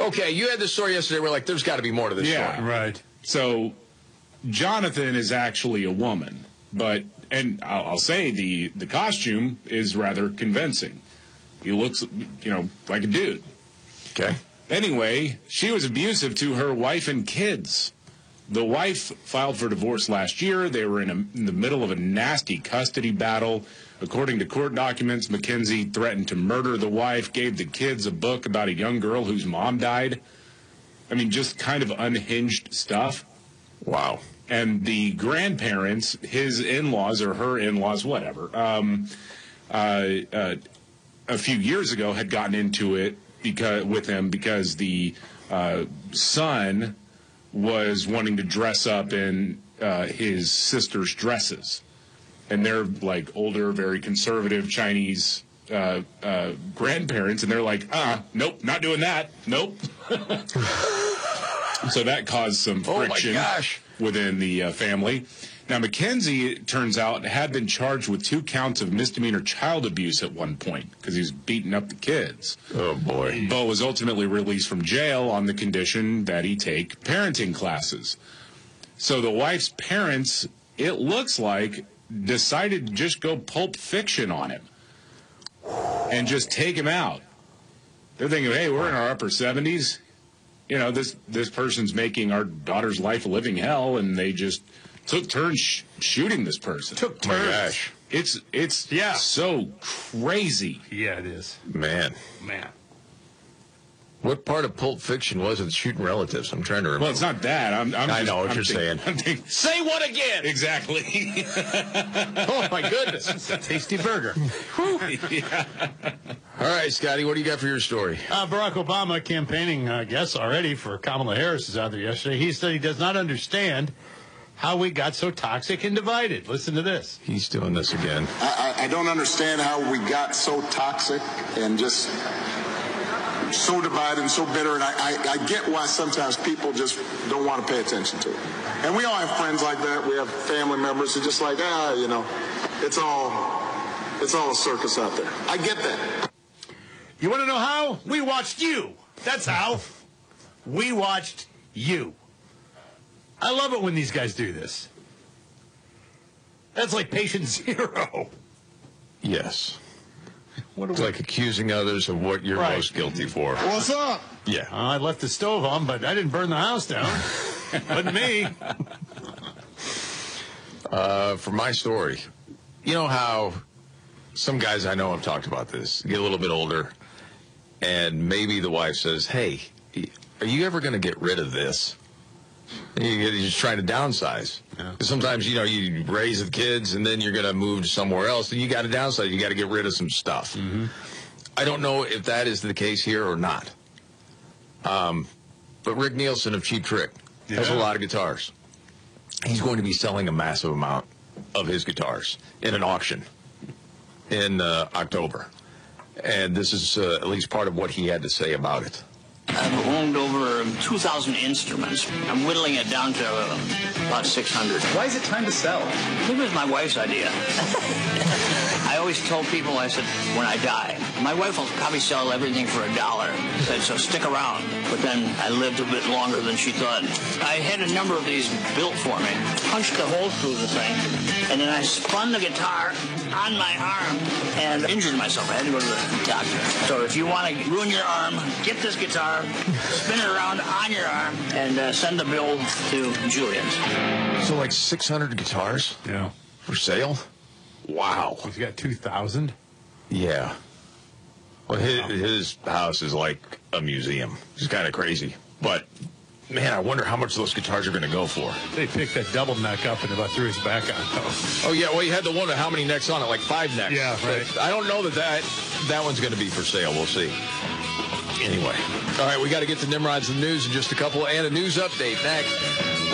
Okay, you had this story yesterday. We're like, there's got to be more to this story. Right. So Jonathan is actually a woman, and I'll say the costume is rather convincing. He looks, like a dude. Okay. Anyway, she was abusive to her wife and kids. The wife filed for divorce last year. They were in the middle of a nasty custody battle. According to court documents, Mackenzie threatened to murder the wife, gave the kids a book about a young girl whose mom died. I mean, just kind of unhinged stuff. Wow. And the grandparents, his in-laws or her in-laws, whatever, a few years ago had gotten into it with him because the son was wanting to dress up in his sister's dresses. And they're like older, very conservative Chinese grandparents, and they're like, nope, not doing that. Nope. So that caused some friction within the family. Now, Mackenzie, it turns out, had been charged with 2 counts of misdemeanor child abuse at one point because he was beating up the kids. Oh, boy. But was ultimately released from jail on the condition that he take parenting classes. So the wife's parents, it looks like, decided to just go Pulp Fiction on him and just take him out. They're thinking, hey, we're in our upper 70s. This person's making our daughter's life a living hell, and they just took turns shooting this person. Took turns. Oh my gosh. It's so crazy. Yeah, it is. Man. What part of Pulp Fiction was it shooting relatives? I'm trying to remember. Well, it's not that. I know what you're saying. Say what again? Exactly. Oh, my goodness. It's a tasty burger. Yeah. All right, Scotty, what do you got for your story? Barack Obama campaigning, I guess, already for Kamala Harris is out there yesterday. He said he does not understand how we got so toxic and divided. Listen to this. He's doing this again. I don't understand how we got so toxic and just so divided and so bitter, and I get why sometimes people just don't want to pay attention to it. And we all have friends like that. We have family members who are just like, it's all a circus out there. I get that. You want to know how? We watched you. That's how. We watched you. I love it when these guys do this. That's like patient zero. Yes. What It's like accusing others of what you're most guilty for. What's up? Yeah. I left the stove on, but I didn't burn the house down. Wasn't me. For my story, you know how some guys I know have talked about this, get a little bit older, and maybe the wife says, hey, are you ever going to get rid of this? And you're just trying to downsize. Yeah. Sometimes, you raise the kids, and then you're going to move somewhere else, and you got to downsize. You got to get rid of some stuff. Mm-hmm. I don't know if that is the case here or not. But Rick Nielsen of Cheap Trick has a lot of guitars. He's going to be selling a massive amount of his guitars in an auction in October. And this is at least part of what he had to say about it. I've owned over 2,000 instruments. I'm whittling it down to about 600. Why is it time to sell? It was my wife's idea. I always told people, I said, when I die, my wife will probably sell everything for $1. I said, so stick around. But then I lived a bit longer than she thought. I had a number of these built for me. Punched a hole through the thing, and then I spun the guitar on my arm and injured myself. I had to go to the doctor. So if you want to ruin your arm, get this guitar, spin it around on your arm, and send the bill to Julian's. So like 600 guitars? Yeah. For sale? Wow. He's got 2,000? Yeah. Well, his house is like a museum. It's kind of crazy. But, man, I wonder how much those guitars are going to go for. They picked that double neck up and about threw his back on. Oh, yeah. Well, you had the one with how many necks on it? Like 5 necks. Yeah, right. But I don't know that one's going to be for sale. We'll see. Anyway. All right, we got to get to Nimrod's news in just a couple, and a news update next.